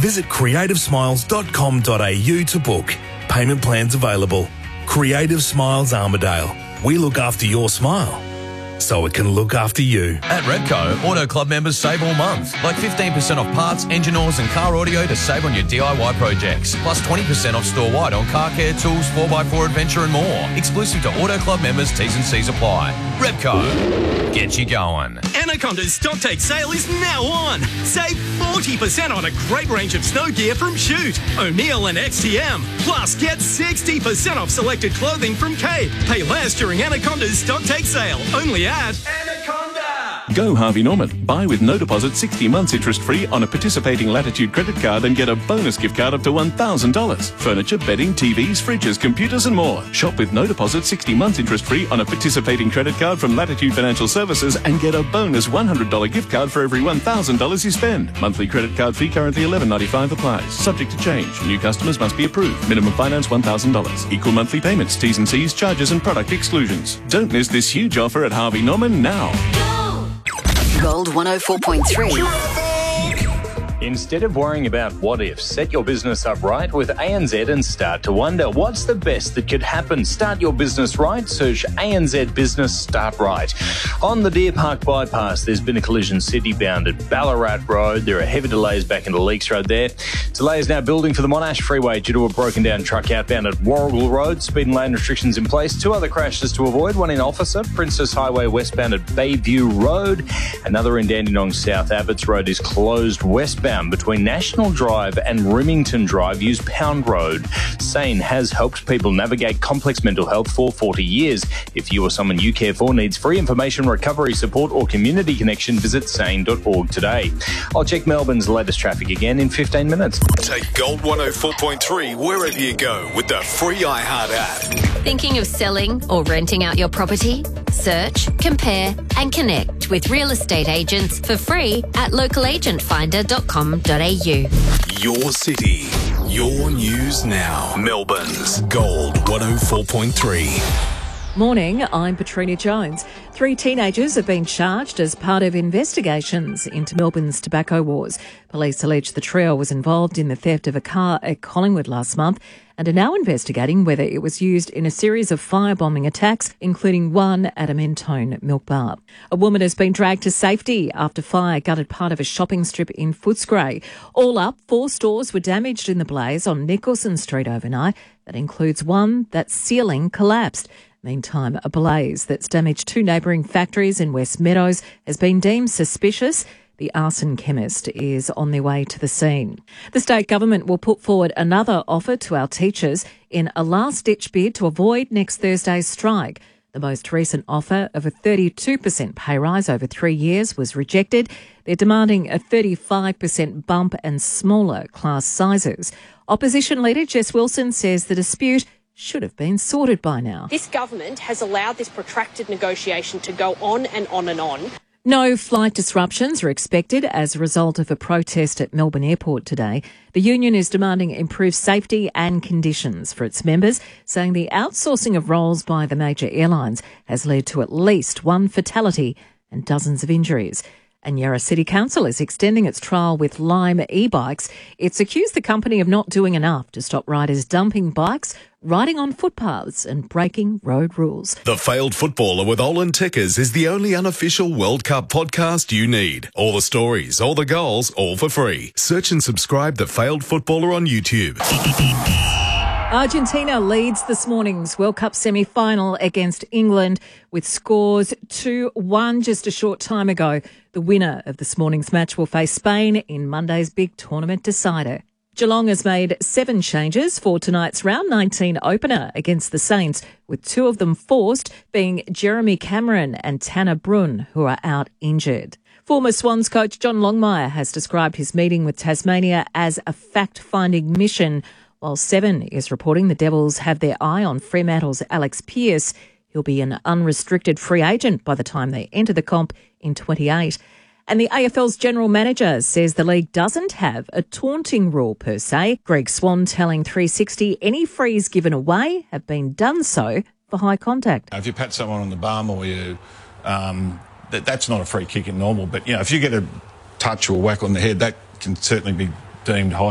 Visit creativesmiles.com.au to book. Payment plans available. Creative Smiles Armidale. We look after your smile so it can look after you. At Repco, Auto Club members save all month. Like 15% off parts, engine oils and car audio to save on your DIY projects. Plus 20% off store-wide on car care, tools, 4x4 adventure and more. Exclusive to Auto Club members, T's and C's apply. Repco, get you going. Anaconda's Stocktake sale is now on. Save 40% on a great range of snow gear from Shoot, O'Neill and XTM. Plus, get 60% off selected clothing from Cape. Pay less during Anaconda's Stocktake sale. Only at Anaconda. Go Harvey Norman. Buy with no deposit 60 months interest-free on a participating Latitude credit card and get a bonus gift card up to $1,000. Furniture, bedding, TVs, fridges, computers and more. Shop with no deposit 60 months interest-free on a participating credit card from Latitude Financial Services and get a bonus $100 gift card for every $1,000 you spend. Monthly credit card fee currently $11.95 applies. Subject to change. New customers must be approved. Minimum finance $1,000. Equal monthly payments, T's and C's, charges and product exclusions. Don't miss this huge offer at Harvey Norman now. Gold 104.3. Instead of worrying about what ifs, set your business up right with ANZ and start to wonder what's the best that could happen. Start your business right. Search ANZ Business Start Right. On the Deer Park bypass, there's been a collision city-bound at Ballarat Road. There are heavy delays back into Leaks Road there. Delays now building for the Monash Freeway due to a broken-down truck outbound at Warrigal Road. Speed and lane restrictions in place. Two other crashes to avoid. One in Officer, Princess Highway westbound at Bayview Road. Another in Dandenong South. Abbots Road is closed westbound between National Drive and Remington Drive. Use Pound Road. SANE has helped people navigate complex mental health for 40 years. If you or someone you care for needs free information, recovery support or community connection, visit sane.org today. I'll check Melbourne's latest traffic again in 15 minutes. Take Gold 104.3 wherever you go with the free iHeart app. Thinking of selling or renting out your property? Search, compare and connect with real estate agents for free at localagentfinder.com.au. Your city, your news now. Melbourne's Gold 104.3. Morning, I'm Patrina Jones. 3 teenagers have been charged as part of investigations into Melbourne's tobacco wars. Police allege the trio was involved in the theft of a car at Collingwood last month and are now investigating whether it was used in a series of firebombing attacks, including one at a Mentone milk bar. A woman has been dragged to safety after fire gutted part of a shopping strip in Footscray. All up, 4 stores were damaged in the blaze on Nicholson Street overnight. That includes one that's ceiling collapsed. Meantime, a blaze that's damaged 2 neighbouring factories in West Meadows has been deemed suspicious. The arson chemist is on their way to the scene. The state government will put forward another offer to our teachers in a last-ditch bid to avoid next Thursday's strike. The most recent offer of a 32% pay rise over 3 years was rejected. They're demanding a 35% bump and smaller class sizes. Opposition leader Jess Wilson says the dispute should have been sorted by now. This government has allowed this protracted negotiation to go on and on and on. No flight disruptions are expected as a result of a protest at Melbourne Airport today. The union is demanding improved safety and conditions for its members, saying the outsourcing of roles by the major airlines has led to at least 1 fatality and dozens of injuries. And Yarra City Council is extending its trial with Lime e-bikes. It's accused the company of not doing enough to stop riders dumping bikes, riding on footpaths and breaking road rules. The Failed Footballer with Olin Tickers is the only unofficial World Cup podcast you need. All the stories, all the goals, all for free. Search and subscribe The Failed Footballer on YouTube. Argentina leads this morning's World Cup semi-final against England with scores 2-1 just a short time ago. The winner of this morning's match will face Spain in Monday's big tournament decider. Geelong has made 7 changes for tonight's round 19 opener against the Saints, with 2 of them forced, being Jeremy Cameron and Tanner Brun, who are out injured. Former Swans coach John Longmire has described his meeting with Tasmania as a fact-finding mission, while 7 is reporting the Devils have their eye on Fremantle's Alex Pearce. He'll be an unrestricted free agent by the time they enter the comp in 28. And the AFL's general manager says the league doesn't have a taunting rule per se. Greg Swan telling 360 any frees given away have been done so for high contact. If you pat someone on the bum or you, that's not a free kick in normal. But, if you get a touch or whack on the head, that can certainly be deemed high